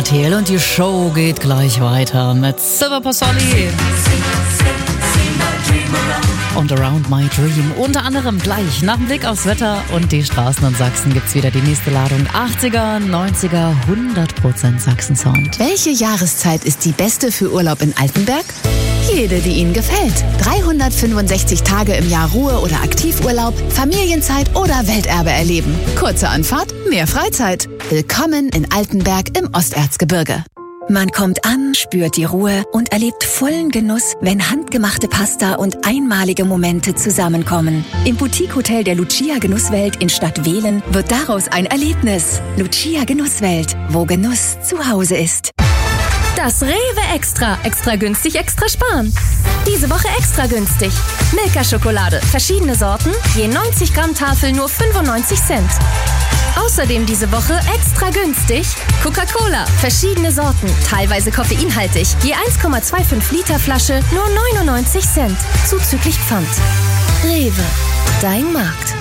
RTL und die Show geht gleich weiter mit Silver Pasoli und Around My Dream. Unter anderem gleich nach dem Blick aufs Wetter und die Straßen in Sachsen gibt's wieder die nächste Ladung. 80er, 90er, 100% Sachsen-Sound. Welche Jahreszeit ist die beste für Urlaub in Altenberg? Jede, die Ihnen gefällt. 365 Tage im Jahr Ruhe- oder Aktivurlaub, Familienzeit oder Welterbe erleben. Kurze Anfahrt, mehr Freizeit. Willkommen in Altenberg im Osterzgebirge. Man kommt an, spürt die Ruhe und erlebt vollen Genuss, wenn handgemachte Pasta und einmalige Momente zusammenkommen. Im Boutique-Hotel der Lucia Genusswelt in Stadt Wehlen wird daraus ein Erlebnis. Lucia Genusswelt, wo Genuss zu Hause ist. Das Rewe Extra. Extra günstig, extra sparen. Diese Woche extra günstig. Milka-Schokolade, verschiedene Sorten, je 90 Gramm Tafel nur 95 Cent. Außerdem diese Woche extra günstig Coca-Cola, verschiedene Sorten, teilweise koffeinhaltig, je 1,25 Liter Flasche nur 99 Cent, zuzüglich Pfand. Rewe, dein Markt.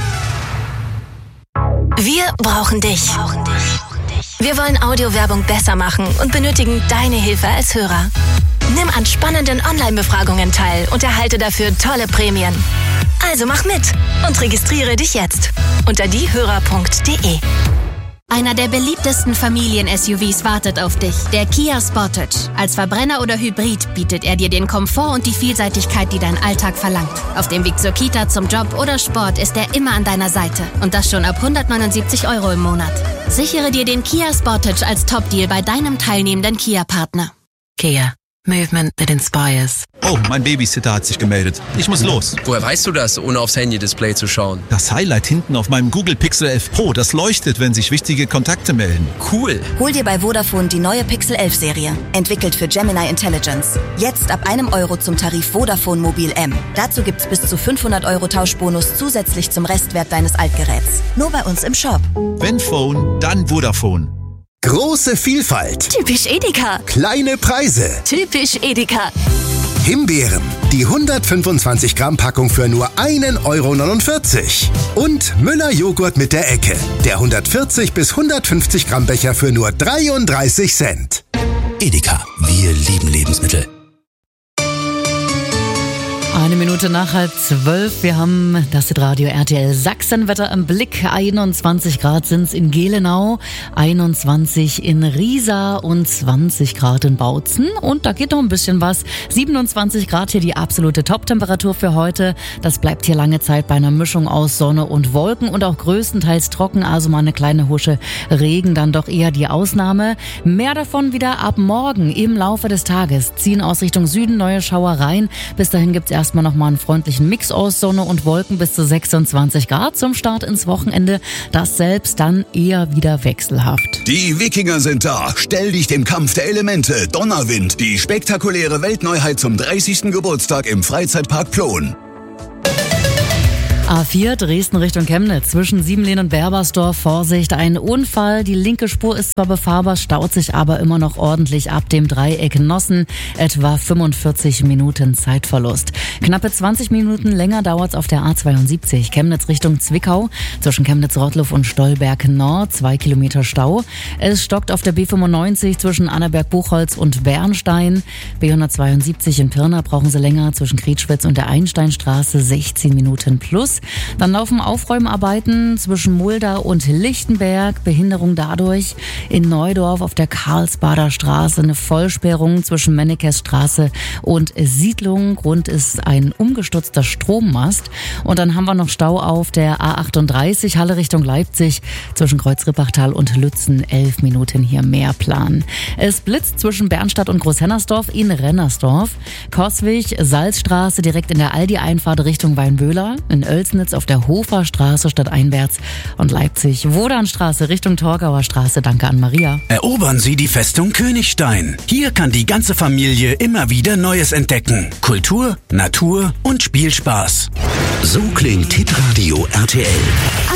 Wir brauchen dich. Wir wollen Audiowerbung besser machen und benötigen deine Hilfe als Hörer. Nimm an spannenden Online-Befragungen teil und erhalte dafür tolle Prämien. Also mach mit und registriere dich jetzt unter diehörer.de. Einer der beliebtesten Familien-SUVs wartet auf dich, der Kia Sportage. Als Verbrenner oder Hybrid bietet er dir den Komfort und die Vielseitigkeit, die dein Alltag verlangt. Auf dem Weg zur Kita, zum Job oder Sport ist er immer an deiner Seite. Und das schon ab 179 € im Monat. Sichere dir den Kia Sportage als Top-Deal bei deinem teilnehmenden Kia-Partner. Kia. Movement that inspires. Oh, mein Babysitter hat sich gemeldet. Ich muss los. Woher weißt du das, ohne aufs Handy-Display zu schauen? Das Highlight hinten auf meinem Google Pixel 11 Pro, das leuchtet, wenn sich wichtige Kontakte melden. Cool. Hol dir bei Vodafone die neue Pixel 11 Serie. Entwickelt für Gemini Intelligence. Jetzt ab €1 zum Tarif Vodafone Mobil M. Dazu gibt's bis zu 500 € Tauschbonus zusätzlich zum Restwert deines Altgeräts. Nur bei uns im Shop. Wenn Phone, dann Vodafone. Große Vielfalt. Typisch Edeka. Kleine Preise. Typisch Edeka. Himbeeren. Die 125 Gramm Packung für nur 1,49 €. Und Müller Joghurt mit der Ecke. Der 140 bis 150 Gramm Becher für nur 33 Cent. Edeka. Wir lieben Lebensmittel. 1 Minute nach 11:30. Wir haben das Radio RTL Sachsenwetter im Blick. 21 Grad sind's in Gelenau, 21 in Riesa und 20 Grad in Bautzen. Und da geht noch ein bisschen was. 27 Grad hier die absolute Top-Temperatur für heute. Das bleibt hier lange Zeit bei einer Mischung aus Sonne und Wolken und auch größtenteils trocken. Also mal eine kleine Husche Regen, dann doch eher die Ausnahme. Mehr davon wieder ab morgen im Laufe des Tages. Ziehen aus Richtung Süden neue Schauereien. Bis dahin gibt's erstmal noch mal einen freundlichen Mix aus Sonne und Wolken bis zu 26 Grad zum Start ins Wochenende. Das selbst dann eher wieder wechselhaft. Die Wikinger sind da. Stell dich dem Kampf der Elemente. Donnerwind. Die spektakuläre Weltneuheit zum 30. Geburtstag im Freizeitpark Plon. A4 Dresden Richtung Chemnitz zwischen Siebenlehn und Berbersdorf. Vorsicht, ein Unfall. Die linke Spur ist zwar befahrbar, staut sich aber immer noch ordentlich ab dem Dreieck Nossen. Etwa 45 Minuten Zeitverlust. Knappe 20 Minuten länger dauert's auf der A72 Chemnitz Richtung Zwickau. Zwischen Chemnitz-Rottluff und Stolberg Nord 2 Kilometer Stau. Es stockt auf der B95 zwischen Annaberg-Buchholz und Bernstein. B172 in Pirna brauchen Sie länger zwischen Krietschwitz und der Einsteinstraße 16 Minuten plus. Dann laufen Aufräumarbeiten zwischen Mulda und Lichtenberg. Behinderung dadurch. In Neudorf auf der Karlsbader Straße eine Vollsperrung zwischen Mennekes Straße und Siedlung. Grund ist ein umgestürzter Strommast. Und dann haben wir noch Stau auf der A38 Halle Richtung Leipzig zwischen Kreuzrippachtal und Lützen. 11 Minuten hier mehr Plan. Es blitzt zwischen Bernstadt und Großhennersdorf in Rennersdorf. Coswig, Salzstraße direkt in der Aldi-Einfahrt Richtung Weinböhler. In Oelsnitz auf der Hofer Straße stadteinwärts und Leipzig Wodanstraße Richtung Torgauer Straße. Danke an Maria. Erobern Sie die Festung Königstein. Hier kann die ganze Familie immer wieder Neues entdecken. Kultur, Natur und Spielspaß. So klingt Hitradio RTL.